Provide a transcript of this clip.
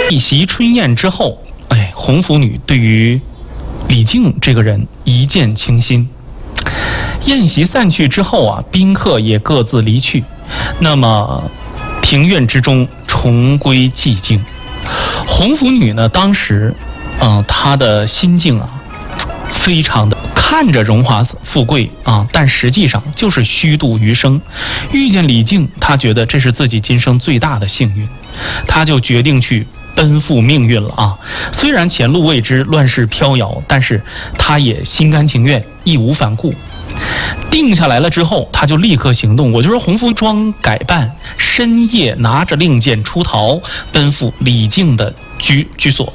一席春宴之后，红拂女对于李靖这个人一见倾心。宴席散去之后啊，宾客也各自离去，那么庭院之中重归寂静。红拂女呢，当时她的心境啊，非常的看着荣华富贵啊，但实际上就是虚度余生。遇见李靖，她觉得这是自己今生最大的幸运，她就决定去奔赴命运了啊！虽然前路未知，乱世飘摇，但是她也心甘情愿，义无反顾。定下来了之后，他就立刻行动。我就说红拂装改扮，深夜拿着令箭出逃，奔赴李靖的居所。